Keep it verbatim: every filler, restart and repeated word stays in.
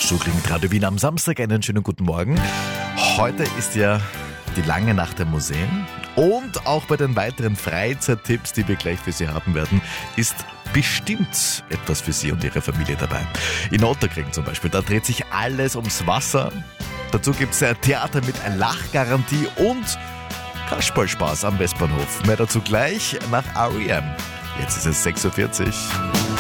Studio mit Radio Wien am Samstag. Einen schönen guten Morgen. Heute ist ja die lange Nacht der Museen und auch bei den weiteren Freizeittipps, die wir gleich für Sie haben werden, ist bestimmt etwas für Sie und Ihre Familie dabei. In Otterkring zum Beispiel, da dreht sich alles ums Wasser. Dazu gibt es ein Theater mit einer Lachgarantie und Kasperlspaß am Westbahnhof. Mehr dazu gleich nach R E M. Jetzt ist es sechs Uhr vierzig.